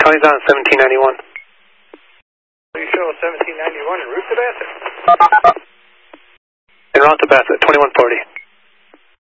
Tony's on 1791. You show 1791 en route to Bassett. En route to Bassett, 2140.